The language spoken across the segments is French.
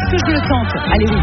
que je le tente? Allez, oui.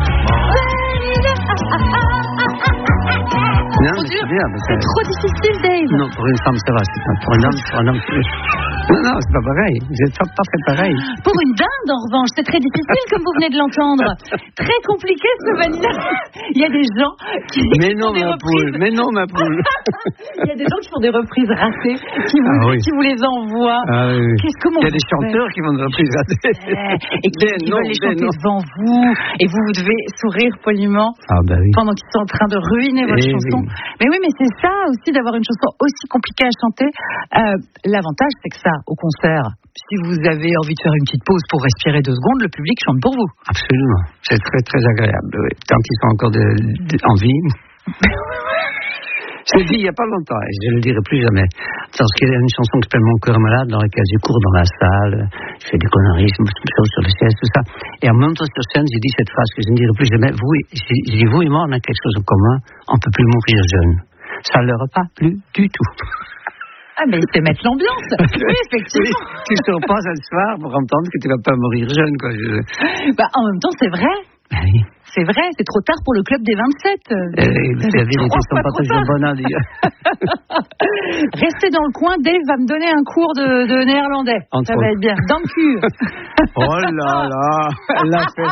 Non, mais c'est bien. C'est trop difficile, Dave. Non, pour une femme, ça va. C'est pas pour un homme. Non, c'est pas pareil. C'est pas fait pareil. Pour une dinde, en revanche, c'est très difficile, comme vous venez de l'entendre. Très compliqué, ce Vanilla. Il y a des gens qui Mais non, font des reprises. Mais non, ma poule. Il y a des gens qui font des reprises ratées, qui vous les envoient. Ah, oui. Comment il y a des chanteurs qui font des reprises ratées. Et qui veulent les chanter devant vous. Et vous devez sourire poliment pendant qu'ils sont en train de ruiner votre chanson. Oui. Mais oui, mais c'est ça aussi d'avoir une chanson aussi compliquée à chanter. L'avantage, c'est que ça, au concert, si vous avez envie de faire une petite pause pour respirer 2 secondes, le public chante pour vous. Absolument. C'est très, très agréable. Oui. Tant qu'ils sont encore en vie. Je l'ai dit il n'y a pas longtemps, et je ne le dirai plus jamais. Parce qu'il y a une chanson qui s'appelle Mon cœur malade, dans laquelle je cours dans la salle, je fais des conneries, je me saute sur le siège, tout ça. Et en même temps sur scène, j'ai dit cette phrase que je ne dirai plus jamais. Vous et moi, on a quelque chose en commun, on ne peut plus mourir jeune. Ça ne leur a pas plu du tout. Ah, mais c'est mettre l'ambiance. Oui, effectivement. Oui, tu ne sors pas un soir pour entendre que tu ne vas pas mourir jeune, quoi. En même temps, c'est vrai. Oui. C'est vrai, c'est trop tard pour le club des 27. La vérité sont pas toujours bonnes à dire. Restez dans le coin, Dave va me donner un cours de néerlandais. Ça va être bien. Dans le cul. Oh là là, elle l'a fait.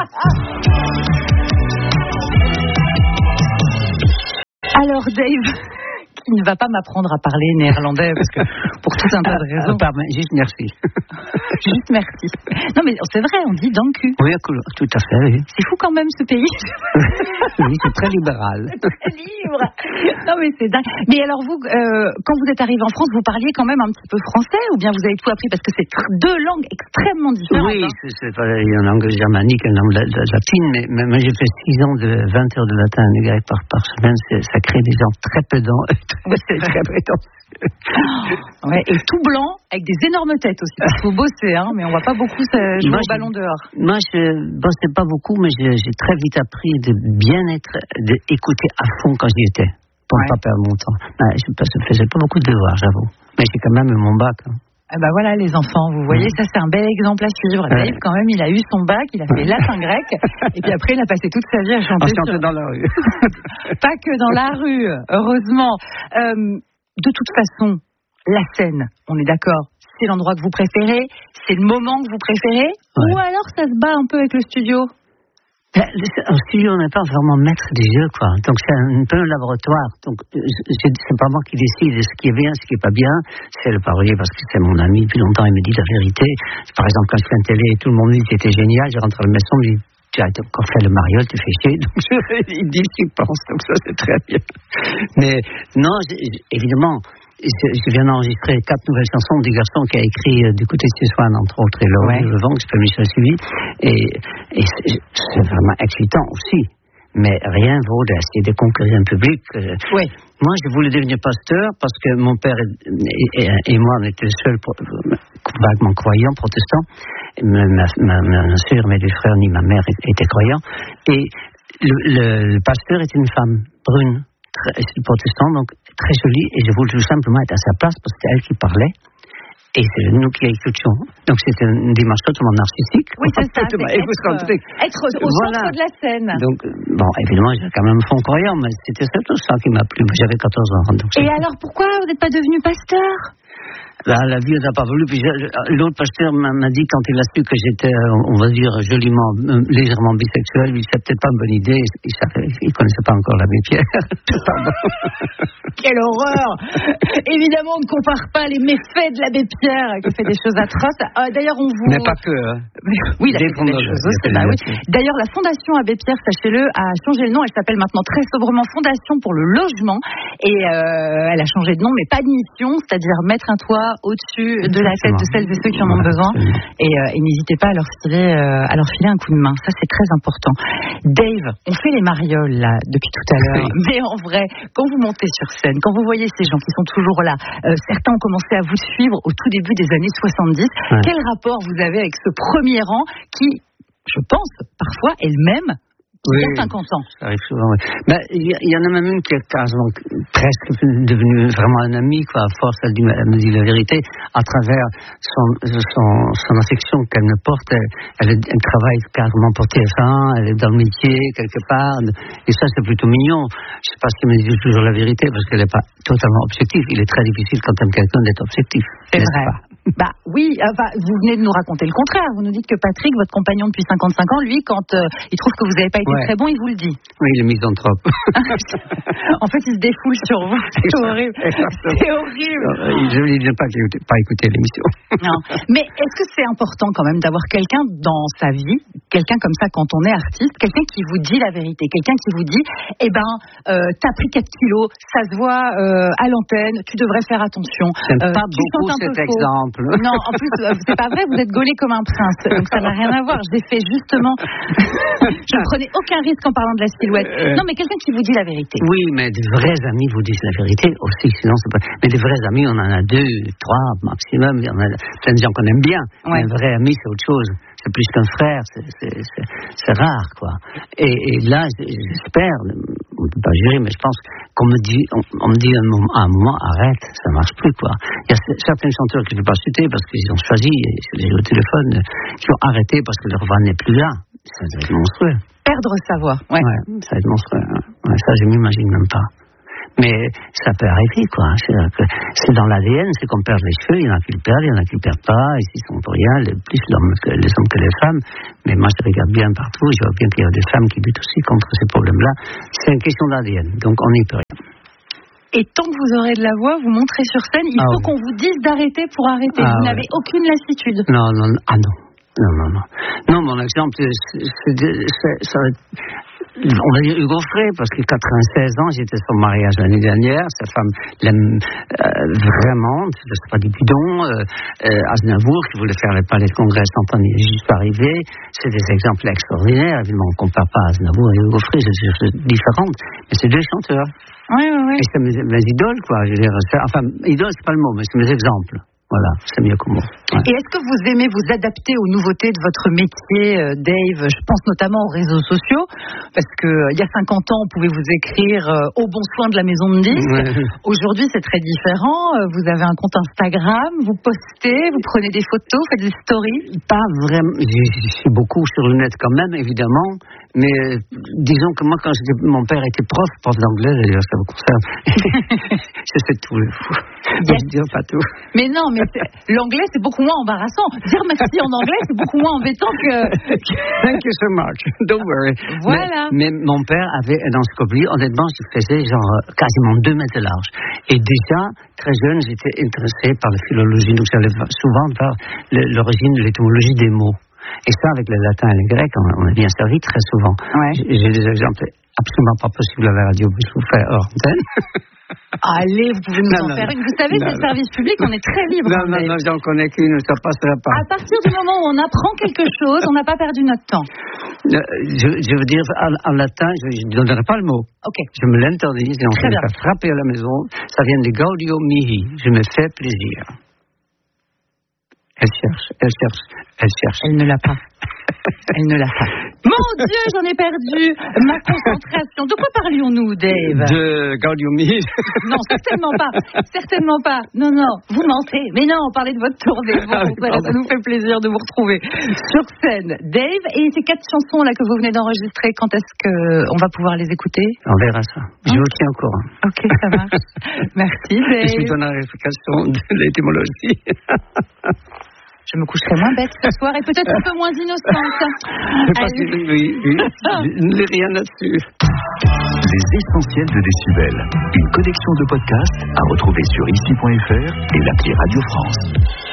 Alors Dave, qui ne va pas m'apprendre à parler néerlandais parce que pour tout un tas de raisons. Juste merci. Juste merci. Non mais c'est vrai, on dit dans le cul. Oui, tout à fait. Oui. C'est fou quand même ce pays. Oui, c'est très libéral. C'est très libre. Non mais c'est dingue. Mais alors vous, quand vous êtes arrivé en France, vous parliez quand même un petit peu français ou bien vous avez tout appris parce que c'est 2 langues extrêmement différentes. Oui, c'est une langue germanique, une langue latine, mais moi j'ai fait 6 ans de 20 heures de latin et grec par semaine, ça crée des gens très pédants. Oui, c'est très et tout blanc, avec des énormes têtes aussi. Il faut bosser, mais on voit pas beaucoup jouer au ballon dehors. Moi, je bossais pas beaucoup, mais j'ai très vite appris de bien d'écouter à fond quand j'y étais, pour ne pas perdre mon temps. Je faisais pas beaucoup de devoirs, j'avoue. Mais j'ai quand même eu mon bac. Voilà les enfants, vous voyez, ça c'est un bel exemple à suivre. Dave, quand même, il a eu son bac, il a fait latin grec, et puis après il a passé toute sa vie à chanter dans la rue. Pas que dans la rue, heureusement. De toute façon, la scène, on est d'accord, c'est l'endroit que vous préférez, c'est le moment que vous préférez, ou alors ça se bat un peu avec le studio? Au studio, on n'est pas vraiment maître du jeu, quoi. Donc, c'est un peu un laboratoire. Donc, c'est pas moi qui décide ce qui est bien, ce qui est pas bien. C'est le parolier, parce que c'est mon ami depuis longtemps, il me dit la vérité. Par exemple, quand je fais une télé, tout le monde me dit que c'était génial, je rentre à la maison, il me dit, tu as encore fait le mariole, tu fais chier. Donc, il dit ce qu'il pense, donc ça, c'est très bien. Mais, non, évidemment, je viens d'enregistrer 4 nouvelles chansons du garçon qui a écrit Du côté de Swan, entre autres, et Le Vent, qui s'appelle Michel Suivi. Et c'est vraiment excitant aussi. Mais rien vaut d'essayer de conquérir un public. Moi, je voulais devenir pasteur parce que mon père et moi, on était les seuls vaguement croyants, protestants. Ma soeur, mes 2 frères, ni ma mère étaient croyants. Et le pasteur est une femme brune, protestante, donc très jolie, et je voulais tout simplement être à sa place parce que c'était elle qui parlait. Et c'est nous qui écoutions. Donc c'était une démarche totalement narcissique. Oui, c'est ça. Être au centre de la scène. Donc, évidemment, j'ai quand même un fond croyant, mais c'était surtout ça qui m'a plu. J'avais 14 ans. Donc et alors, pourquoi vous n'êtes pas devenu pasteur? La vie n'a pas voulu. Puis l'autre pasteur m'a dit, quand il a su que j'étais, on va dire, joliment, légèrement bisexuel, il c'était peut-être pas une bonne idée. Il connaissait pas encore l'abbé Pierre. Quelle horreur! Évidemment, on ne compare pas les méfaits de l'abbé Pierre, qui fait des choses atroces. D'ailleurs, on vous... Mais pas que. Oui, il a fait des choses aussi. Oui. D'ailleurs, la Fondation Abbé Pierre, sachez-le, a changé le nom. Elle s'appelle maintenant très sobrement Fondation pour le logement. Et elle a changé de nom, mais pas de mission, c'est-à-dire mettre un toit au-dessus de la tête de celles et ceux qui en ont besoin. Et n'hésitez pas à leur filer un coup de main. Ça, c'est très important. Dave, on fait les marioles, là, depuis tout à l'heure. Mais en vrai, quand vous montez sur scène, quand vous voyez ces gens qui sont toujours là, certains ont commencé à vous suivre au tout début des années 70. Quel rapport vous avez avec ce premier rang qui, je pense, parfois est le même a 50 ans. Ça arrive souvent, oui. Mais il y en a même une qui est quasiment presque devenue vraiment un ami, quoi. À force, elle me dit la vérité. À travers son affection qu'elle me porte, elle travaille carrément pour TF1, elle est dans le métier, quelque part. Et ça, c'est plutôt mignon. Je sais pas si elle me dit toujours la vérité, parce qu'elle n'est pas totalement objective. Il est très difficile quand on aime quelqu'un d'être objectif. C'est vrai. Bah oui, vous venez de nous raconter le contraire. Vous nous dites que Patrick, votre compagnon depuis 55 ans, lui, quand il trouve que vous n'avez pas été très bon, il vous le dit. Oui, il est misanthrope. En fait, il se défoule sur vous. C'est horrible. C'est horrible. Je ne lui dis pas écouter l'émission. Non. Mais est-ce que c'est important quand même d'avoir quelqu'un dans sa vie, quelqu'un comme ça quand on est artiste, quelqu'un qui vous dit la vérité, quelqu'un qui vous dit, t'as pris 4 kilos, ça se voit à l'antenne, tu devrais faire attention. J'aime pas beaucoup cet exemple. Non, en plus, c'est pas vrai, vous êtes gaulé comme un prince, donc ça n'a rien à voir. J'ai fait justement... Je ne prenais aucun risque en parlant de la silhouette. Non, mais quelqu'un qui vous dit la vérité. Oui, mais des vrais amis vous disent la vérité aussi, sinon c'est pas... Mais des vrais amis, on en a 2, 3 maximum, il y en a plein de gens qu'on aime bien. Ouais. Un vrai ami, c'est autre chose. C'est plus qu'un frère, c'est rare, quoi. Et là, j'espère, on ne peut pas jurer, mais je pense qu'on me dit, on me dit à un moment, arrête, ça ne marche plus, quoi. Il y a certains chanteurs que je ne peux pas citer parce qu'ils ont choisi, et je les ai au téléphone, qui ont arrêté parce que leur voix n'est plus là. Ça doit être monstrueux. Perdre sa voix, ouais. Ça va être monstrueux. Ouais, ça, je ne m'imagine même pas. Mais ça peut arriver, quoi. C'est dans l'ADN, c'est qu'on perd les cheveux, il y en a qui le perdent, il y en a qui le perdent pas, ici ils sont pour rien, plus les hommes que les femmes. Mais moi je regarde bien partout, je vois bien qu'il y a des femmes qui luttent aussi contre ces problèmes-là. C'est une question d'ADN, donc on n'y peut rien. Et tant que vous aurez de la voix, vous montrez sur scène, il faut qu'on vous dise d'arrêter pour arrêter. Vous n'avez aucune lassitude. Non. Non, mon exemple, ça va être... On va dire Hugo Frey, parce que 96 ans, j'étais son mariage l'année dernière. Sa femme l'aime vraiment, c'est pas du bidon. Aznavour, qui voulait faire les palais de congrès sans il est juste arrivé. C'est des exemples extraordinaires. Évidemment, on ne compare pas Aznavour et Hugo Frey, c'est différent. Mais c'est 2 chanteurs. Oui. Et c'est mes idoles, quoi. Je veux dire, enfin, idoles, c'est pas le mot, mais c'est mes exemples. Voilà, c'est mieux que moi. Ouais. Et est-ce que vous aimez vous adapter aux nouveautés de votre métier, Dave? Je pense notamment aux réseaux sociaux, parce que il y a 50 ans, on pouvait vous écrire au bon soin de la maison de disques. Ouais. Aujourd'hui, c'est très différent. Vous avez un compte Instagram, vous postez, vous prenez des photos, vous faites des stories. Pas vraiment. Je suis beaucoup sur le net quand même, évidemment. Mais disons que moi, quand mon père était prof d'anglais, d'ailleurs, ça vous concerne. Je sais tout. Je ne dis pas tout. Mais non, mais l'anglais, c'est beaucoup moins embarrassant. Dire merci en anglais, c'est beaucoup moins embêtant que... Thank you so much. Don't worry. Voilà. Mais mon père avait une encyclopédie. Honnêtement, je faisais genre quasiment 2 mètres de large. Et déjà, très jeune, j'étais intéressé par la philologie. Donc, j'allais souvent vers l'origine de l'étymologie des mots. Et ça, avec le latin et le grec, on a bien servi très souvent. Ouais. J'ai des exemples absolument pas possibles à la radio, mais je vous fais hors antenne. Allez, vous pouvez nous en faire une. Vous savez, c'est le service public, on est très libre. Non, j'en connais qu'une, ça passera pas. À partir du moment où on apprend quelque chose, on n'a pas perdu notre temps. Je veux dire, en latin, je ne donnerai pas le mot. Okay. Je me l'interdis, et on me fait frapper à la maison. Ça vient de Gaudio Mihi. Je me fais plaisir. Elle cherche. Elle ne l'a pas. Elle ne l'a pas. Mon Dieu, j'en ai perdu ma concentration. De quoi parlions-nous, Dave? De Gaudio Mihi. Non, certainement pas. Non, vous mentez. Mais non, on parlait de votre tournée. Bon, ça nous fait plaisir de vous retrouver sur scène. Dave, et ces 4 chansons là que vous venez d'enregistrer, quand est-ce qu'on va pouvoir les écouter? On verra ça. Je vous tiens au courant. Ok, ça marche. Merci, Dave. Je vous donne la réplication de l'étymologie. Je me coucherai moins bête ce soir et peut-être un peu moins innocente. Oui. Je n'ai rien là-dessus. Les essentiels de Décibel. Une collection de podcasts à retrouver sur ici.fr et l'appli Radio France.